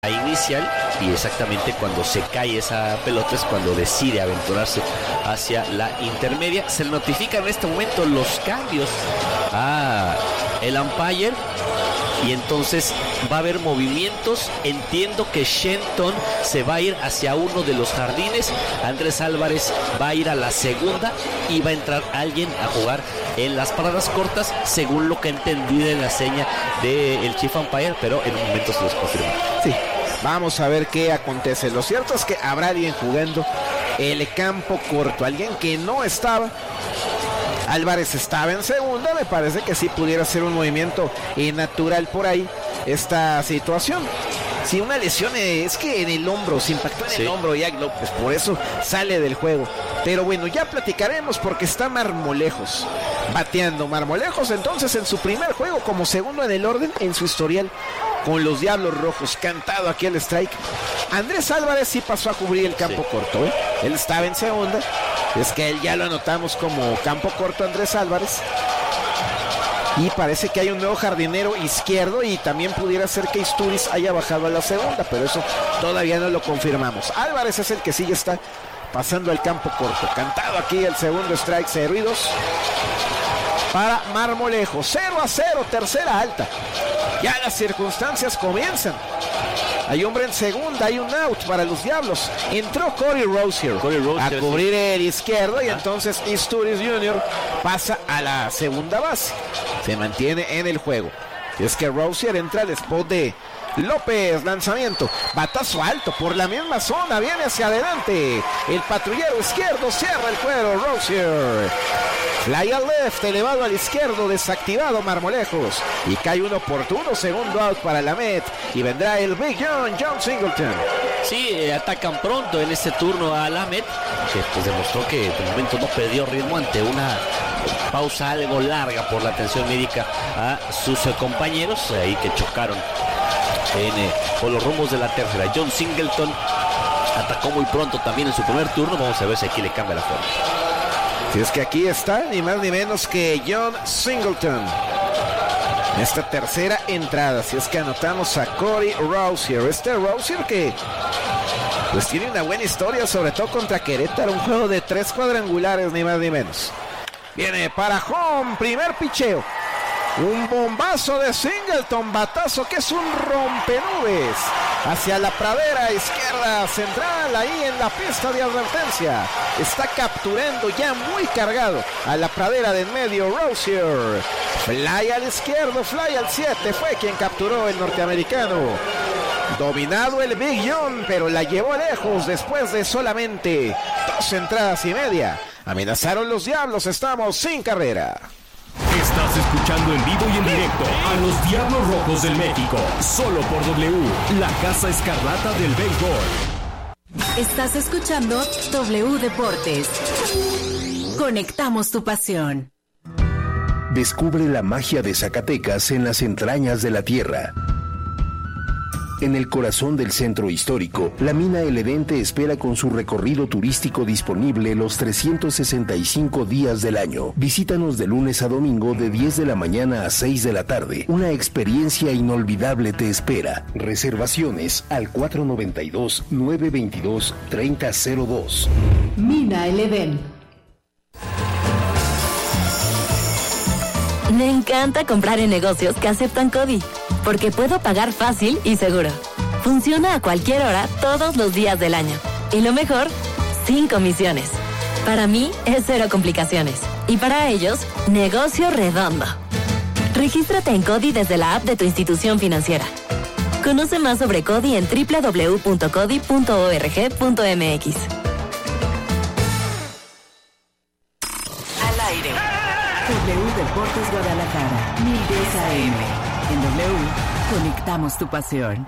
inicial, y exactamente cuando se cae esa pelota es cuando decide aventurarse hacia la intermedia. Se le notifican en este momento los cambios a el umpire y entonces va a haber movimientos. Entiendo que Shenton se va a ir hacia uno de los jardines, Andrés Álvarez va a ir a la segunda y va a entrar alguien a jugar en las paradas cortas, según lo que he entendido en la seña del Chief Umpire, pero en un momento se los confirma. Sí, vamos a ver qué acontece. Lo cierto es que habrá alguien jugando el campo corto, alguien que no estaba. Álvarez estaba en segunda, me parece que sí pudiera ser un movimiento natural por ahí esta situación. Si una lesión es que en el hombro, se impactó en el hombro Jack López, por eso sale del juego. Pero bueno, ya platicaremos porque está Marmolejos bateando. Marmolejos entonces en su primer juego como segundo en el orden en su historial con los Diablos Rojos, cantado aquí el strike. Andrés Álvarez sí pasó a cubrir el campo corto, ¿eh? Él estaba en segunda, es que él ya lo anotamos como campo corto Andrés Álvarez. Y parece que hay un nuevo jardinero izquierdo y también pudiera ser que Isturiz haya bajado a la segunda, pero eso todavía no lo confirmamos. Álvarez es el que sí está pasando al campo corto. Cantado aquí el segundo strike, 0-2 para Marmolejo. 0-0, tercera alta. Ya las circunstancias comienzan. Hay hombre en segunda, hay un out para los Diablos. Entró Corey Rosier a cubrir el izquierdo y entonces Isturiz Jr. pasa a la segunda base. Se mantiene en el juego. Y es que Rosier entra al spot de López, lanzamiento, batazo alto por la misma zona, viene hacia adelante. El patrullero izquierdo cierra el cuero, Rosier. Fly al left, elevado al izquierdo, desactivado Marmolejos. Y cae un oportuno segundo out para la Met. Y vendrá el Big John Singleton. Sí, atacan pronto en este turno a la Met, que pues demostró que de momento no perdió ritmo ante una pausa algo larga por la atención médica a sus compañeros ahí que chocaron por los rumbos de la tercera. John Singleton atacó muy pronto también en su primer turno. Vamos a ver si aquí le cambia la forma. Si es que aquí está ni más ni menos que John Singleton. Esta tercera entrada, si es que anotamos a Corey Rosier. Rosier que pues tiene una buena historia, sobre todo contra Querétaro. Un juego de 3 cuadrangulares, ni más ni menos. Viene para home, primer picheo. Un bombazo de Singleton, batazo que es un rompenubes hacia la pradera izquierda central, ahí en la pista de advertencia. Está capturando ya muy cargado a la pradera de en medio Rosier. Fly al izquierdo, fly al 7, fue quien capturó el norteamericano. Dominado el Big John, pero la llevó lejos después de solamente 2 entradas y media. Amenazaron los Diablos, estamos sin carrera. Estás escuchando en vivo y en directo a los Diablos Rojos del México, solo por W, la Casa Escarlata del Béisbol. Estás escuchando W Deportes. Conectamos tu pasión. Descubre la magia de Zacatecas en las entrañas de la tierra. En el corazón del centro histórico, la mina El Edén te espera con su recorrido turístico disponible los 365 días del año. Visítanos de lunes a domingo de 10 de la mañana a 6 de la tarde. Una experiencia inolvidable te espera. Reservaciones al 492-922-3002. Mina El Edén. Me encanta comprar en negocios que aceptan CODI, porque puedo pagar fácil y seguro. Funciona a cualquier hora, todos los días del año. Y lo mejor, sin comisiones. Para mí, es 0 complicaciones. Y para ellos, negocio redondo. Regístrate en CODI desde la app de tu institución financiera. Conoce más sobre CODI en www.codi.org.mx. Al aire. W Deportes Guadalajara, 1010 AM. En W, conectamos tu pasión.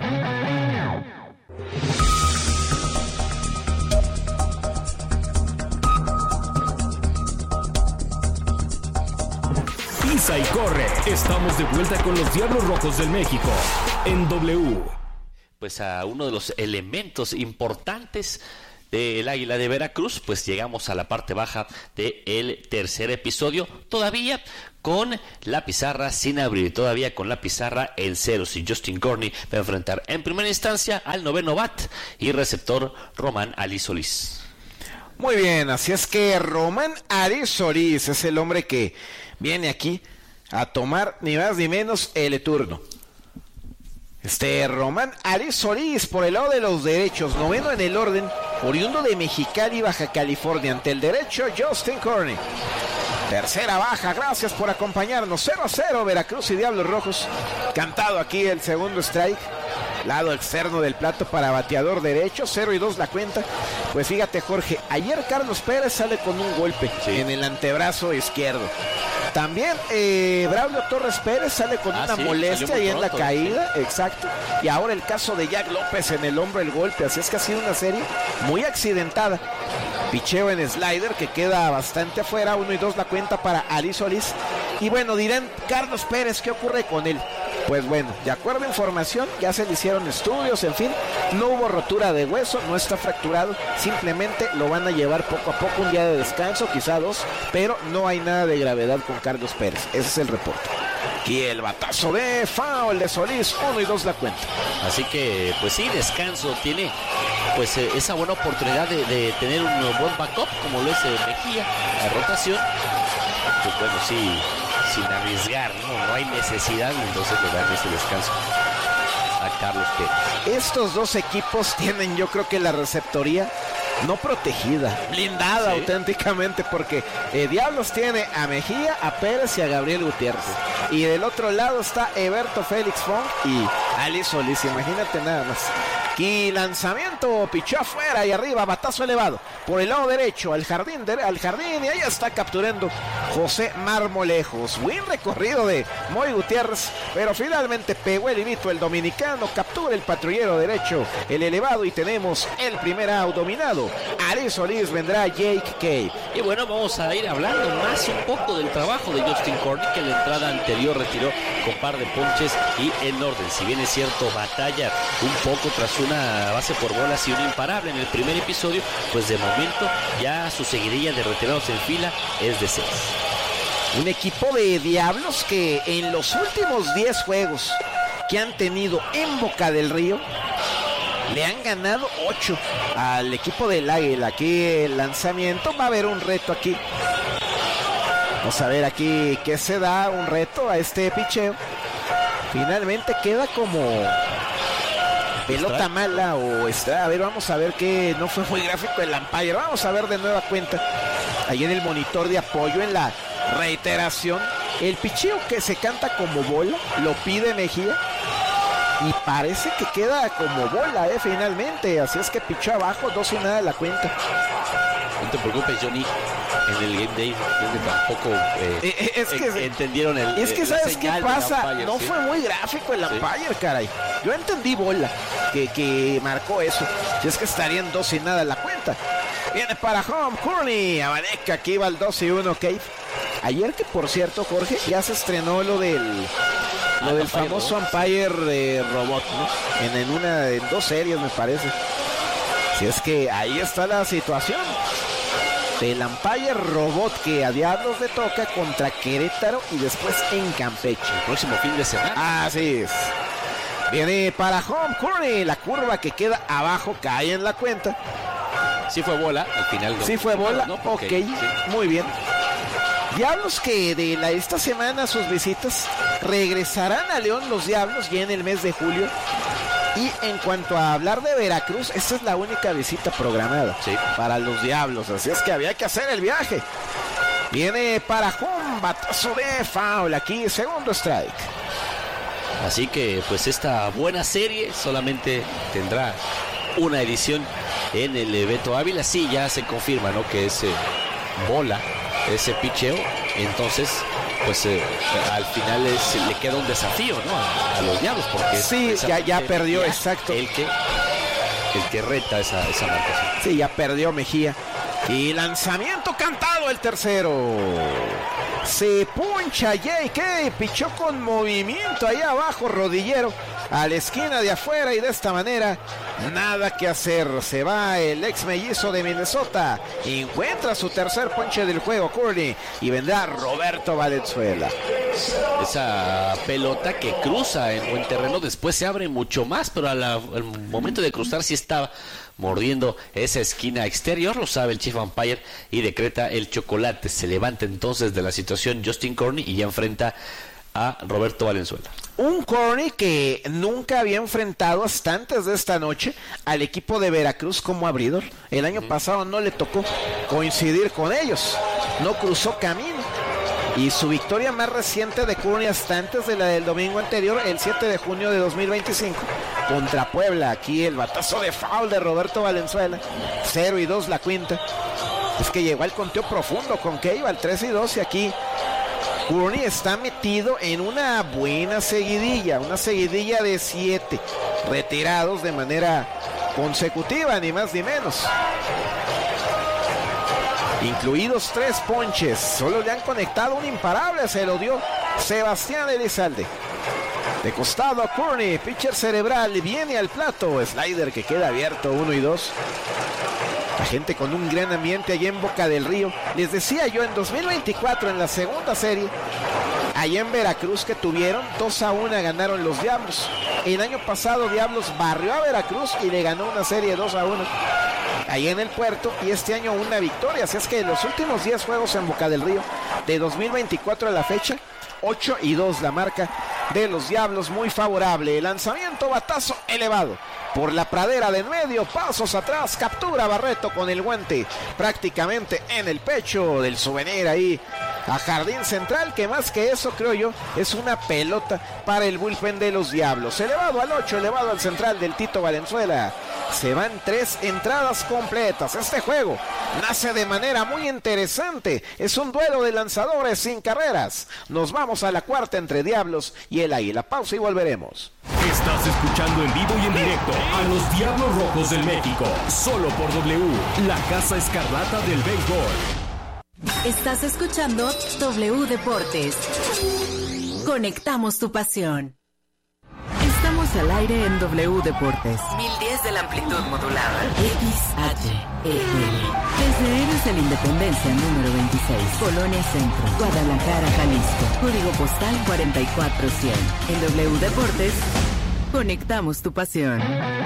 Pisa y corre. Estamos de vuelta con los Diablos Rojos del México en W. Pues a uno de los elementos importantes del Águila de Veracruz, pues llegamos a la parte baja del tercer episodio, todavía con la pizarra sin abrir, todavía con la pizarra en ceros, y Justin Corney va a enfrentar en primera instancia al noveno bat y receptor Román Ali Solís. Muy bien, así es que Román Ali Solís es el hombre que viene aquí a tomar ni más ni menos el turno. Román Ali Solís por el lado de los derechos, noveno en el orden, oriundo de Mexicali, Baja California. Ante el derecho, Justin Corney. Tercera baja, gracias por acompañarnos. 0-0 Veracruz y Diablos Rojos. Cantado aquí el segundo strike. Lado externo del plato para bateador derecho, 0-2 la cuenta. Pues fíjate, Jorge, ayer Carlos Pérez sale con un golpe en el antebrazo izquierdo. También Braulio Torres Pérez sale con una molestia ahí en la caída, exacto. Y ahora el caso de Jack López en el hombro, el golpe. Así es que ha sido una serie muy accidentada. Picheo en slider que queda bastante afuera, 1-2 la cuenta para Ali Solís. Y bueno, dirán, Carlos Pérez, ¿qué ocurre con él? Pues bueno, de acuerdo a información, ya se le hicieron estudios, en fin, no hubo rotura de hueso, no está fracturado, simplemente lo van a llevar poco a poco, un día de descanso, quizá 2, pero no hay nada de gravedad con Carlos Pérez, ese es el reporte. Y el batazo de foul de Solís, 1-2 la cuenta. Así que, pues sí, descanso, tiene pues esa buena oportunidad de tener un buen backup, como lo es Mejía, la rotación, pues bueno, sí, sin arriesgar, no hay necesidad, entonces le dan ese descanso a Carlos Pérez. Estos dos equipos tienen, yo creo que la receptoría no protegida, blindada auténticamente, porque Diablos tiene a Mejía, a Pérez y a Gabriel Gutiérrez. Y del otro lado está Eberto Félix Fong y Ali Solís, imagínate nada más. Aquí lanzamiento, pichó afuera y arriba, batazo elevado por el lado derecho al jardín, y ahí está capturando José Marmolejos. Buen recorrido de Moy Gutiérrez, pero finalmente pegó el hilito el dominicano, captura el patrullero derecho, el elevado, y tenemos el primer out dominado. Ali Solís, vendrá Jake Cave. Y bueno, vamos a ir hablando más un poco del trabajo de Justin Corney, que en la entrada anterior retiró con par de ponches y en orden. Si bien es cierto, batalla un poco tras una base por bolas y un imparable en el primer episodio, pues de momento ya su seguidilla de retirados en fila es de 6. Un equipo de Diablos que en los últimos 10 juegos que han tenido en Boca del Río, le han ganado 8 al equipo del Águila. Aquí el lanzamiento, va a haber un reto aquí. Vamos a ver aquí qué se da, un reto a este picheo. Finalmente queda como pelota mala o está. A ver, vamos a ver que no fue muy gráfico el umpire. Vamos a ver de nueva cuenta. Ahí en el monitor de apoyo, en la reiteración, el picheo que se canta como bola, lo pide Mejía. Y parece que queda como bola, finalmente. Así es que pichó abajo, 2-0 la cuenta. No te preocupes, Johnny. En el Game Day tampoco entendieron el. Es que ¿sabes qué pasa? Umpire, no fue muy gráfico el umpire, caray. Yo entendí bola, que marcó eso. Si es que estarían 2-0 la cuenta. Viene para home, Corney. Abaneca, aquí va el 2-1, Cave. Ayer, que por cierto, Jorge, ya se estrenó lo del famoso umpire de robot, ¿no? En 2 series, me parece. Si es que ahí está la situación del umpire robot que a Diablos le toca contra Querétaro y después en Campeche el próximo fin de semana. Así es. Viene para home, Corney. La curva que queda abajo cae en la cuenta. Sí fue bola al final. Sí fue bola, no, ok, sí. Muy bien. Diablos que de esta semana sus visitas regresarán a León, los Diablos, ya en el mes de julio. Y en cuanto a hablar de Veracruz, esta es la única visita programada para los Diablos. Así es que había que hacer el viaje. Viene para home, batazo de foul, aquí segundo strike. Así que pues esta buena serie solamente tendrá una edición en el Beto Ávila. Sí, ya se confirma, ¿no?, que es bola ese picheo. Entonces pues al final le queda un desafío, ¿no?, a los Diablos, porque sí, ya perdió, exacto, el que reta esa marcación. Sí, ya perdió Mejía. Y lanzamiento cantado, el tercero. Se puncha J.K., pichó con movimiento ahí abajo, rodillero. a la esquina de afuera y de esta manera nada que hacer. Se va el ex mellizo de Minnesota, encuentra su tercer ponche del juego Courtney y vendrá Roberto Valenzuela. Esa pelota que cruza en buen terreno, después se abre mucho más, pero al momento de cruzar sí estaba mordiendo esa esquina exterior, lo sabe el Chief Umpire y decreta el chocolate. Se levanta entonces de la situación Justin Courtney y ya enfrenta a Roberto Valenzuela. Un Courtney que nunca había enfrentado hasta antes de esta noche al equipo de Veracruz como abridor. El año pasado no le tocó coincidir con ellos, no cruzó camino. Y su victoria más reciente de Courtney hasta antes de la del domingo anterior, el 7 de junio de 2025, contra Puebla. Aquí el batazo de foul de Roberto Valenzuela, 0-2 la quinta. Es que llegó al conteo profundo con Keiva, al 3-2, y aquí Courtney está metido en una buena seguidilla, una seguidilla de 7 retirados de manera consecutiva, ni más ni menos. Incluidos 3 ponches, solo le han conectado un imparable, se lo dio Sebastián Elizalde. De costado a Courtney, pitcher cerebral, viene al plato, slider que queda abierto, 1-2. La gente con un gran ambiente allá en Boca del Río. Les decía yo, en 2024, en la segunda serie, allá en Veracruz que tuvieron, 2-1 ganaron los Diablos. El año pasado Diablos barrió a Veracruz y le ganó una serie 2-1 allá en el puerto, y este año una victoria. Así es que los últimos 10 juegos en Boca del Río de 2024 a la fecha, 8-2 la marca de los Diablos, muy favorable. El lanzamiento, batazo elevado por la pradera de en medio, pasos atrás, captura Barreto con el guante prácticamente en el pecho del souvenir ahí a jardín central, que más que eso creo yo es una pelota para el bullpen de los Diablos. Elevado al 8, elevado al central del Tito Valenzuela. Se van 3 entradas completas. Este juego nace de manera muy interesante. Es un duelo de lanzadores sin carreras. Nos vamos a la cuarta entre Diablos y el Águila. Pausa y volveremos. Estás escuchando en vivo y en directo a los Diablos Rojos del México, solo por W, la Casa Escarlata del Béisbol. Estás escuchando W Deportes. Conectamos tu pasión. Estamos al aire en W Deportes. 1010 de la amplitud modulada. XHEL. Desde Héroes de la Independencia número 26, Colonia Centro, Guadalajara, Jalisco. Código postal 44100. En W Deportes, conectamos tu pasión.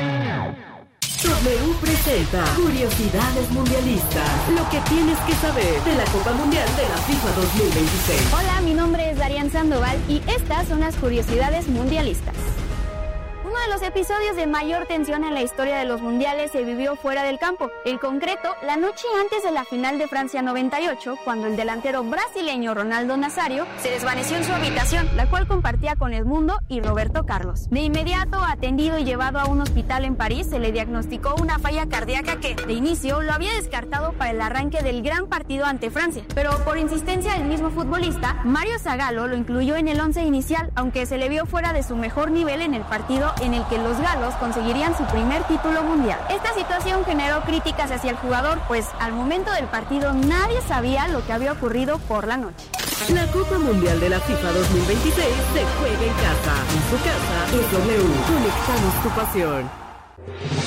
W presenta Curiosidades Mundialistas. Lo que tienes que saber de la Copa Mundial de la FIFA 2026. Hola, mi nombre es Darian Sandoval y estas son las Curiosidades Mundialistas. Uno de los episodios de mayor tensión en la historia de los mundiales se vivió fuera del campo. En concreto, la noche antes de la final de Francia 98, cuando el delantero brasileño Ronaldo Nazário se desvaneció en su habitación, la cual compartía con Edmundo y Roberto Carlos. De inmediato, atendido y llevado a un hospital en París, se le diagnosticó una falla cardíaca que, de inicio, lo había descartado para el arranque del gran partido ante Francia. Pero por insistencia del mismo futbolista, Mario Zagallo lo incluyó en el 11 inicial, aunque se le vio fuera de su mejor nivel en el partido en el que los galos conseguirían su primer título mundial. Esta situación generó críticas hacia el jugador, pues al momento del partido nadie sabía lo que había ocurrido por la noche. La Copa Mundial de la FIFA 2026 se juega en casa. En su casa es W. Conectamos tu pasión.